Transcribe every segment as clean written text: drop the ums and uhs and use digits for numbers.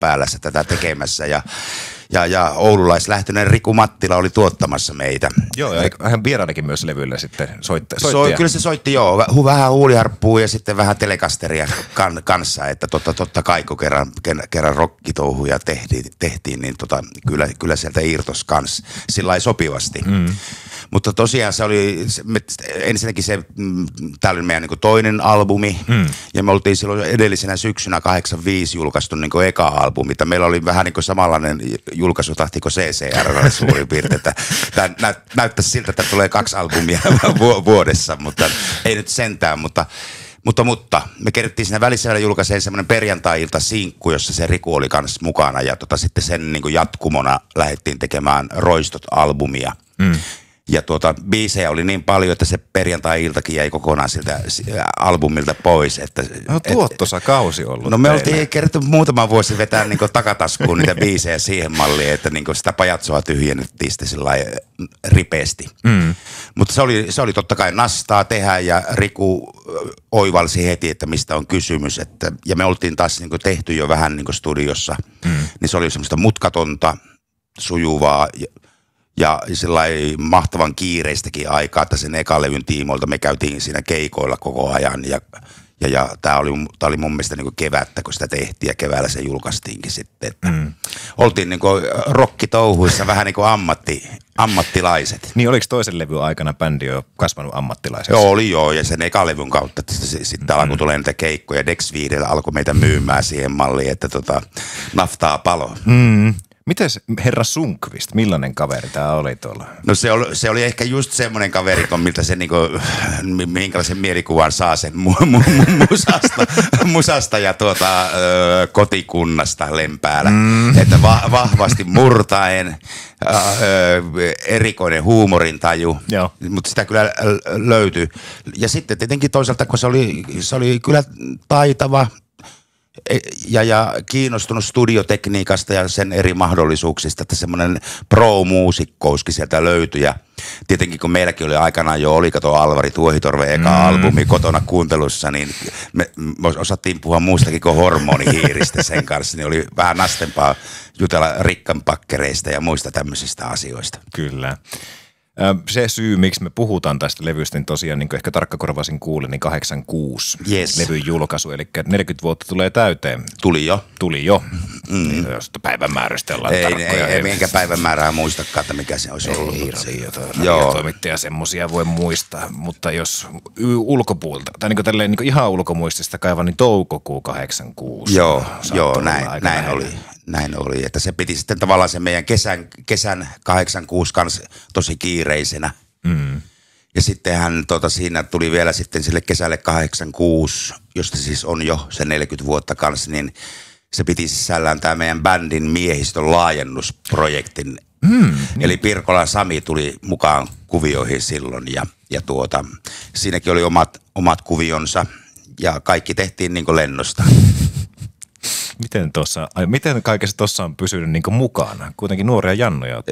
päällä tätä tekemässä ja oululaislähtöinen Riku Mattila oli tuottamassa meitä. Joo, ja hän vierailikin myös levyllä sitten soitti. Kyllä se soitti, joo. Vähän huuliharppua ja sitten vähän telekasteria kanssa, että totta kai kun kerran rockitouhuja tehtiin niin kyllä sieltä irtos kans sillä sopivasti. Mutta tosiaan se oli, ensinnäkin tää oli meidän niin toinen albumi, ja me oltiin silloin edellisenä syksynä 85 julkaistu niin eka albumi. Meillä oli vähän niin samanlainen julkaisutahti kuin CCR suurin piirtein. Tämä näyttäisi siltä, että tulee 2 albumia vuodessa, mutta ei nyt sentään, mutta me kerittiin siinä välissä vielä julkaiseen semmoinen perjantai-ilta-sinkku, jossa se Riku oli kanssa mukana, ja sitten sen niin jatkumona lähdettiin tekemään Roistot-albumia. Ja biisejä oli niin paljon, että se perjantai-iltakin jäi kokonaan siltä albumilta pois. Että, tuottoisa kausi ollut. No me oltiin kerätty muutama vuosi vetää niin takataskuun niitä biisejä siihen malliin, että niin sitä pajatsoa tyhjennettiin sitten sillä ripeästi. Mutta se oli totta kai nastaa tehdä, ja Riku oivalsi heti, että mistä on kysymys. Ja me oltiin taas niin tehty jo vähän niin studiossa, niin se oli semmoista mutkatonta, sujuvaa ja sellainen mahtavan kiireistäkin aikaa, että sen ekalevyn tiimoilta me käytiin siinä keikoilla koko ajan ja tää oli mun mielestä niinku kevättä, kun sitä tehtiin, ja keväällä se julkaistiinkin sitten. Että oltiin niinku rockitouhuissa vähän niinku ammattilaiset. Niin oliko toisen levyn aikana bändi jo kasvanut ammattilaiseksi? Joo, oli joo, ja sen ekalevyn kautta sitten alkoi tulee niitä keikkoja. Dex Viidellä alkoi meitä myymään siihen malliin, että naftaa palo. Mites herra Sundqvist, millainen kaveri tämä oli tuolla? No se oli ehkä just semmoinen kaveri, miltä se minkälaisen mielikuvan saa sen musasta ja kotikunnasta Lempäällä. Että vahvasti murtaen, erikoinen huumorintaju, mutta sitä kyllä löytyi. Ja sitten tietenkin toisaalta, kun se oli kyllä taitava ja kiinnostunut studiotekniikasta ja sen eri mahdollisuuksista, että semmoinen pro-muusikkouskin sieltä löytyi. Ja tietenkin kun meilläkin oli aikanaan kato Alvari Tuohitorven eka albumi kotona kuuntelussa, niin me osattiin puhua muustakin kuin hormonihiiristä sen kanssa, niin oli vähän nastempaa jutella rikkanpakkereista ja muista tämmöisistä asioista. Kyllä. Se syy, miksi me puhutaan tästä levystä, niin tosiaan niin kuin ehkä tarkkakorvaisin kuulin, niin 86 levyn julkaisu, eli 40 vuotta tulee täyteen. Tuli jo. Niin, jos päivämäärästä ollaan ei minkä päivämäärää muistakaan, että mikä se olisi ollut. Radiotoimittaja semmosia voi muistaa, mutta jos ulkopuolta, tai niin tälleen niin ihan ulkomuistista kaivan, niin toukokuu 86. Joo, näin oli, että se piti sitten tavallaan se meidän kesän 86 kanssa tosi kiireisenä. Ja sittenhän siinä tuli vielä sitten sille kesälle 86, josta siis on jo se 40 vuotta kanssa, niin se piti sisällään tämä meidän bändin miehistön laajennusprojektin. Eli Pirkolan Sami tuli mukaan kuvioihin silloin ja siinäkin oli omat kuvionsa ja kaikki tehtiin niin kuin lennosta. Miten kaikessa tuossa on pysynyt niin kuin mukana? Kuitenkin nuoria jannoja.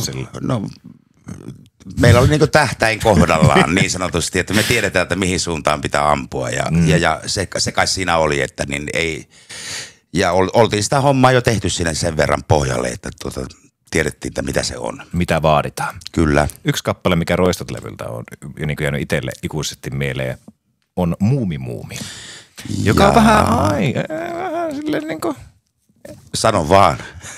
Meillä oli niin kuin tähtäin kohdallaan niin sanotusti, että me tiedetään, että mihin suuntaan pitää ampua ja se kai siinä oli, että niin ei. Ja oltiin sitä hommaa jo tehty siinä sen verran pohjalle, että tiedettiin, että mitä se on. Mitä vaaditaan. Kyllä. Yksi kappale, mikä Roistot-levyltä on niin jäänyt itselle ikuisesti mieleen, on Muumi, joka on vähän silleen niin kuin. Sano vaan.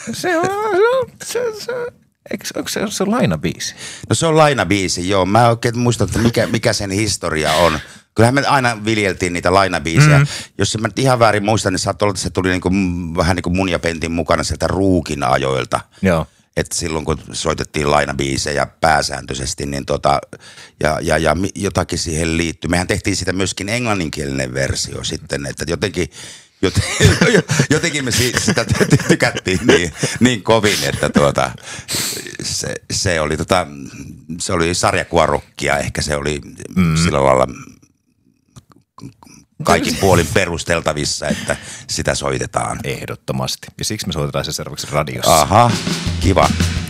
Onko se on lainabiisi? No se on lainabiisi, joo. Mä oikein muistan, että mikä sen historia on. Kyllähän me aina viljeltiin niitä lainabiisejä. Jos mä nyt ihan väärin muistan, niin saattoi olla, että se tuli vähän niin kuin mun ja Pentin mukana sieltä Ruukin ajoilta. Joo. Että silloin kun soitettiin lainabiisejä pääsääntöisesti, niin ja jotakin siihen liittyy. Mehän tehtiin sitä myöskin englanninkielinen versio sitten, että jotenkin me sitä tykättiin niin kovin, että se oli sarjakuvarokkia, ehkä se oli sillä lailla kaikin puolin perusteltavissa, että sitä soitetaan. Ehdottomasti. Ja siksi me soitetaan se seuraavaksi radiossa. Aha, kiva.